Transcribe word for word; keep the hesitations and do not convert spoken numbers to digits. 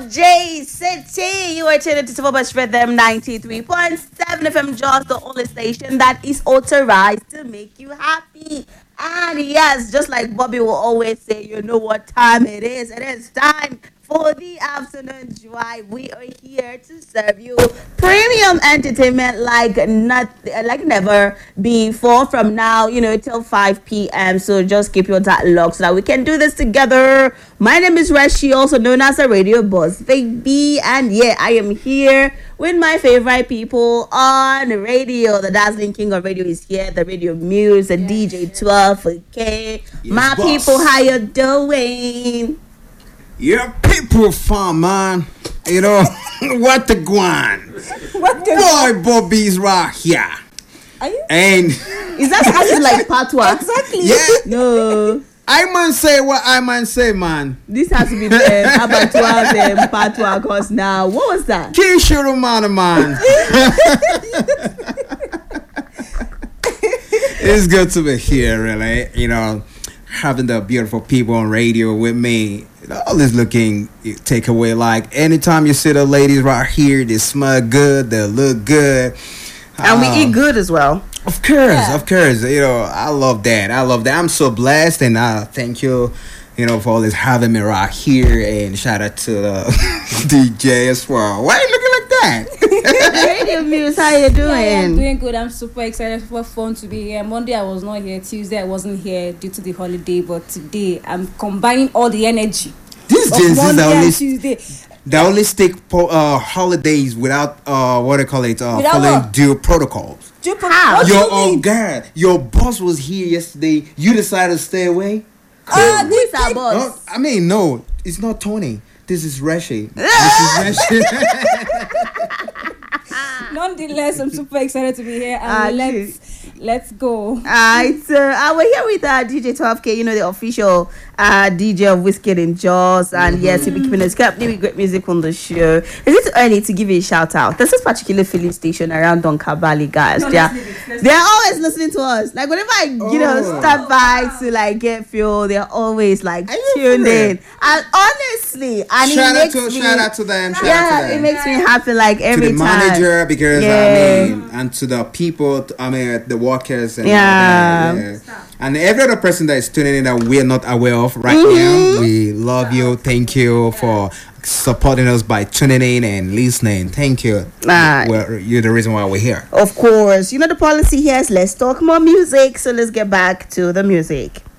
J City, you are tuned to Super Best Rhythm ninety-three point seven F M, just the only station that is authorized to make you happy. And yes, just like Bobby will always say, you know what time it is. It is time for the afternoon drive. We are here to serve you premium entertainment like not like never before. From now, you know, till five p.m. So just keep your dot locked so that we can do this together. My name is Reshi, also known as a radio boss, baby, and yeah, I am here with my favorite people on radio. The dazzling king of radio is here. The radio muse, the yes. D J twelve K. Yes, my boss. People, how you doing? Yeah, people fun, man. You know, what the guan? What the Boy, Bobby's right here. Are you? And is that something like patois? Exactly. Yeah. No. I man say what I man say, man. This has to be the um, abattoirs and patois, cause now what was that? Kishuru man, man. It's good to be here, really. You know, having the beautiful people on radio with me. Always looking takeaway. Like anytime you see the ladies right here, they smell good, they look good, and um, we eat good as well. Of course, yeah. of course. You know, I love that. I love that. I'm so blessed, and I thank you, you know, for always having me right here. And shout out to the D J as well. Why are you looking like that? Radio Muse, how you doing? Yeah, I'm doing good. I'm super excited. For fun to be here. Monday I was not here. Tuesday I wasn't here due to the holiday. But today I'm combining all the energy. These Gen Zs are only Tuesday. They only stick po- uh, holidays without uh, what do you call it? Uh, Without following what? due protocols. Due pro- How? What do Your you oh mean? God, your boss was here yesterday. You decided to stay away. Ah, Who is our this- boss? No, I mean, no, it's not Tony. This is Reshi. This is Reshi. Nonetheless, I'm super excited to be here. And Ah, let's let's go. Alright, so uh, we're here with uh, D J twelve K, you know, the official uh, D J of Wizkid and Jaws. And Mm-hmm. yes, he'll be keeping us company with great music on the show. Is it too early to give you a shout out? There's this particular filling station around Donkabali, guys. No, They're, let's leave it, let's they're always listening to us. Like, whenever I, you know, Oh. stop by to like get fuel, they're always like Are you tuned for real? in. And honestly, and shout it out makes to me, shout out to them. Shout out yeah, to them. it makes me happy like to every the time. manager because Yeah. I mean, and to the people, I mean, the workers and all Yeah. that, yeah. And every other person that is tuning in that we're not aware of right Mhm. now, we love you. Thank you for supporting us by tuning in and listening. Thank you. Ah. Well, you're the reason why we're here. Of course, you know the policy here is let's talk more music. So let's get back to the music.